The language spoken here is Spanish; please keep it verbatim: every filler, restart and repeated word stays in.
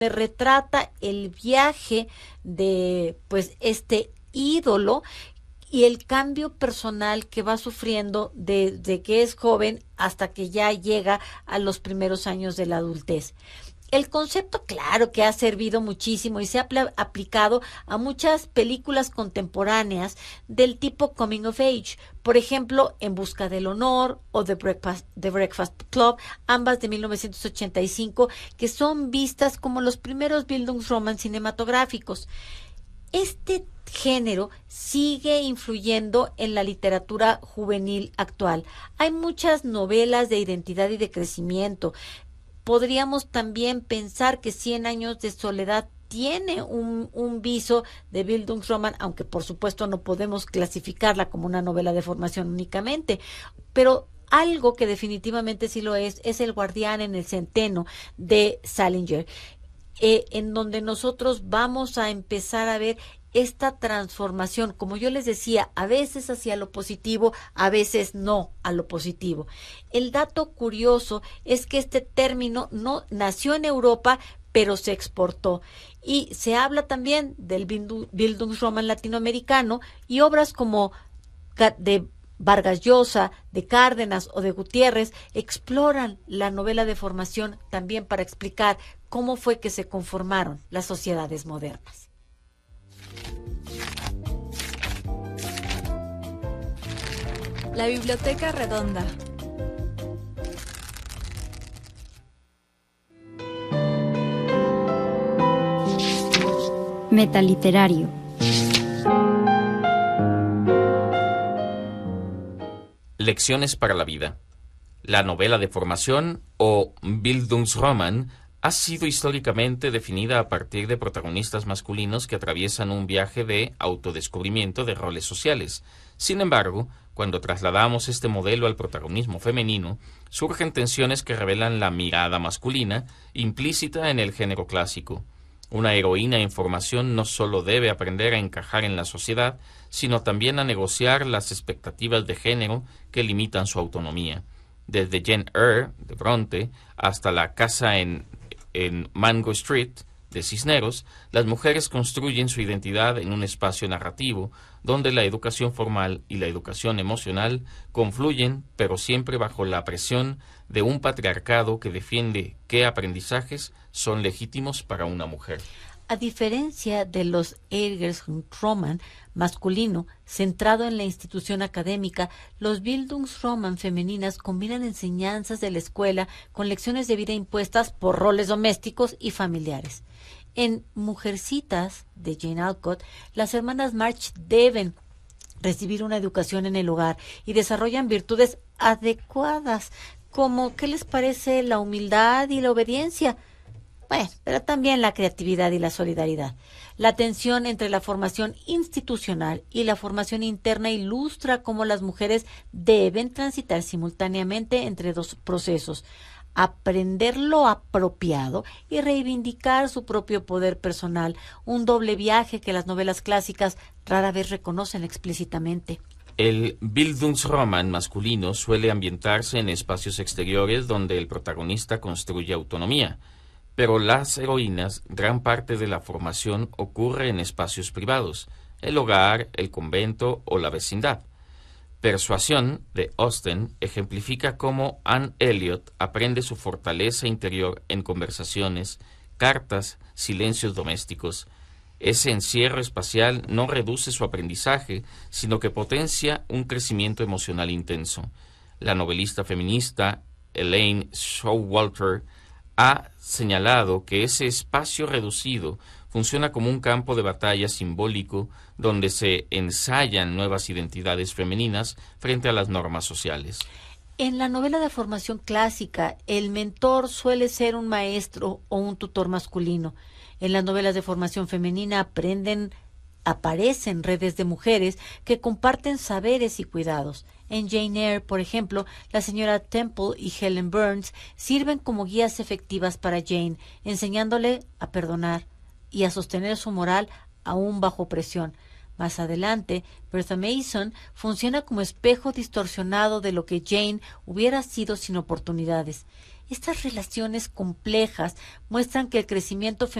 retrata el viaje de pues este ídolo y el cambio personal que va sufriendo desde que es joven hasta que ya llega a los primeros años de la adultez. El concepto, claro, que ha servido muchísimo y se ha apl- aplicado a muchas películas contemporáneas del tipo Coming of Age. Por ejemplo, En busca del honor o The Breakfast, The Breakfast Club, ambas de mil novecientos ochenta y cinco, que son vistas como los primeros Bildungsroman cinematográficos. Este género sigue influyendo en la literatura juvenil actual. Hay muchas novelas de identidad y de crecimiento. Podríamos también pensar que Cien años de soledad tiene un, un viso de Bildungsroman, aunque por supuesto no podemos clasificarla como una novela de formación únicamente, pero algo que definitivamente sí lo es, es El guardián en el centeno de Salinger, eh, en donde nosotros vamos a empezar a ver esta transformación, como yo les decía, a veces hacia lo positivo, a veces no a lo positivo. El dato curioso es que este término no nació en Europa, pero se exportó. Y se habla también del Bildungsroman latinoamericano y obras como de Vargas Llosa, de Cárdenas o de Gutiérrez exploran la novela de formación también para explicar cómo fue que se conformaron las sociedades modernas. La Biblioteca Redonda. Metaliterario. Lecciones para la vida. La novela de formación o Bildungsroman ha sido históricamente definida a partir de protagonistas masculinos que atraviesan un viaje de autodescubrimiento de roles sociales. Sin embargo, cuando trasladamos este modelo al protagonismo femenino, surgen tensiones que revelan la mirada masculina implícita en el género clásico. Una heroína en formación no solo debe aprender a encajar en la sociedad, sino también a negociar las expectativas de género que limitan su autonomía. Desde Jane Eyre, de Bronte, hasta La casa en, en Mango Street, de Cisneros, las mujeres construyen su identidad en un espacio narrativo donde la educación formal y la educación emocional confluyen, pero siempre bajo la presión de un patriarcado que defiende qué aprendizajes son legítimos para una mujer. A diferencia de los Bildungsroman masculino, centrado en la institución académica, los Bildungsroman femeninas combinan enseñanzas de la escuela con lecciones de vida impuestas por roles domésticos y familiares. En Mujercitas, de Jane Alcott, las hermanas March deben recibir una educación en el hogar y desarrollan virtudes adecuadas, como ¿qué les parece la humildad y la obediencia? Bueno, pero también la creatividad y la solidaridad. La tensión entre la formación institucional y la formación interna ilustra cómo las mujeres deben transitar simultáneamente entre dos procesos: aprender lo apropiado y reivindicar su propio poder personal, un doble viaje que las novelas clásicas rara vez reconocen explícitamente. El Bildungsroman masculino suele ambientarse en espacios exteriores donde el protagonista construye autonomía, pero las heroínas, gran parte de la formación ocurre en espacios privados, el hogar, el convento o la vecindad. Persuasión, de Austen, ejemplifica cómo Anne Elliot aprende su fortaleza interior en conversaciones, cartas, silencios domésticos. Ese encierro espacial no reduce su aprendizaje, sino que potencia un crecimiento emocional intenso. La novelista feminista Elaine Showalter ha señalado que ese espacio reducido funciona como un campo de batalla simbólico donde se ensayan nuevas identidades femeninas frente a las normas sociales. En la novela de formación clásica, el mentor suele ser un maestro o un tutor masculino. En las novelas de formación femenina aprenden, aparecen redes de mujeres que comparten saberes y cuidados. En Jane Eyre, por ejemplo, la señora Temple y Helen Burns sirven como guías efectivas para Jane, enseñándole a perdonar y a sostener su moral aún bajo presión. Más adelante, Bertha Mason funciona como espejo distorsionado de lo que Jane hubiera sido sin oportunidades. Estas relaciones complejas muestran que el crecimiento